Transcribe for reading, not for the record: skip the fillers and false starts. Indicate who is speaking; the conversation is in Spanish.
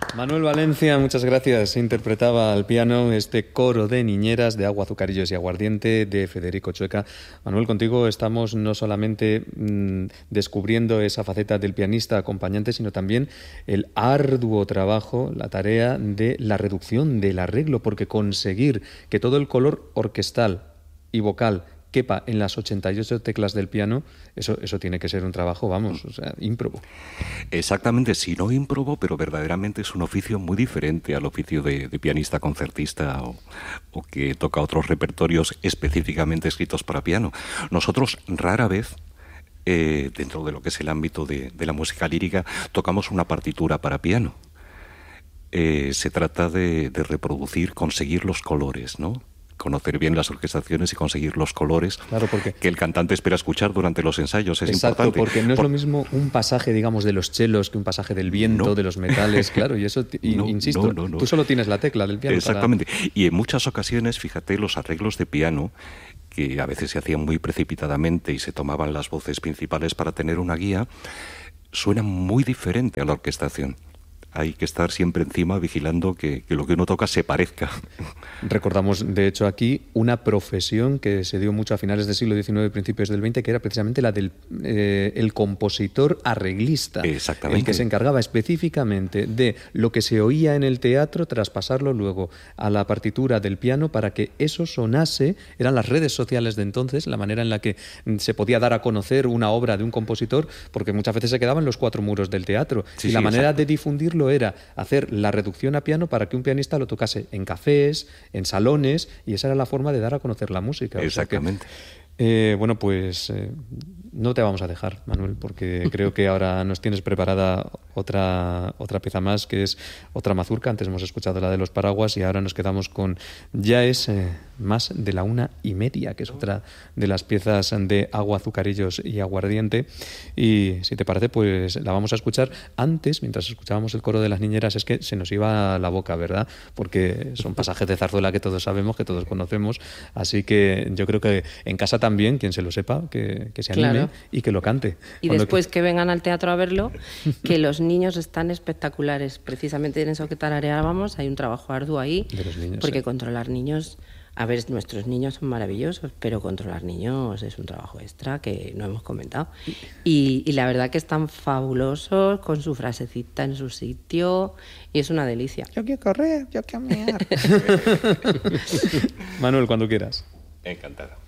Speaker 1: Manuel Valencia, muchas gracias. Interpretaba al piano este coro de niñeras de Agua, Azucarillos y Aguardiente de Federico Chueca. Manuel, contigo estamos no solamente descubriendo esa faceta del pianista acompañante, sino también el arduo trabajo, la tarea de la reducción del arreglo, porque conseguir que todo el color orquestal y vocal quepa en las 88 teclas del piano, eso tiene que ser un trabajo, vamos, o sea, ímprobo.
Speaker 2: Exactamente, si no ímprobo, pero verdaderamente es un oficio muy diferente al oficio de pianista concertista o que toca otros repertorios específicamente escritos para piano. Nosotros rara vez, dentro de lo que es el ámbito de la música lírica, tocamos una partitura para piano. Se trata de reproducir, conseguir los colores, ¿no? Conocer bien las orquestaciones y conseguir los colores,
Speaker 1: claro, porque
Speaker 2: que el cantante espera escuchar durante los ensayos. Es
Speaker 1: exacto,
Speaker 2: importante.
Speaker 1: Porque no es lo mismo un pasaje, digamos, de los chelos que un pasaje del viento, de los metales, claro, y eso, insisto, tú solo tienes la tecla del piano.
Speaker 2: Exactamente, y en muchas ocasiones, fíjate, los arreglos de piano, que a veces se hacían muy precipitadamente y se tomaban las voces principales para tener una guía, suenan muy diferente a la orquestación. Hay que estar siempre encima vigilando que lo que uno toca se parezca.
Speaker 1: Recordamos, de hecho, aquí una profesión que se dio mucho a finales del siglo XIX y principios del XX, que era precisamente la del el compositor arreglista.
Speaker 2: Exactamente.
Speaker 1: El que se encargaba específicamente de lo que se oía en el teatro, traspasarlo luego a la partitura del piano para que eso sonase. Eran las redes sociales de entonces, la manera en la que se podía dar a conocer una obra de un compositor, porque muchas veces se quedaba en los cuatro muros del teatro.
Speaker 2: Sí,
Speaker 1: y la manera
Speaker 2: exacto.
Speaker 1: de difundirlo era hacer la reducción a piano para que un pianista lo tocase en cafés, en salones, y esa era la forma de dar a conocer la música.
Speaker 2: Exactamente.
Speaker 1: O sea que, bueno, pues no te vamos a dejar, Manuel, porque creo que ahora nos tienes preparada otra pieza más, que es otra mazurca. Antes hemos escuchado la de los paraguas y ahora nos quedamos con Ya es más de la 1:30, que es otra de las piezas de Agua, Azucarillos y Aguardiente. Y si te parece, pues la vamos a escuchar antes, mientras escuchábamos el coro de las niñeras. Es que se nos iba la boca, ¿verdad? Porque son pasajes de zarzuela que todos sabemos, que todos conocemos. Así que yo creo que en casa también, quien se lo sepa, que se anime, claro, y que lo cante.
Speaker 3: Y después que vengan al teatro a verlo, que los niños están espectaculares. Precisamente en eso que tarareábamos hay un trabajo arduo ahí,
Speaker 1: de los niños,
Speaker 3: porque
Speaker 1: sí.
Speaker 3: Controlar niños... A ver, nuestros niños son maravillosos, pero controlar niños es un trabajo extra que no hemos comentado. Y la verdad que están fabulosos, con su frasecita en su sitio, y es una delicia.
Speaker 1: Yo quiero correr, yo quiero mear. Manuel, cuando quieras.
Speaker 2: Encantado.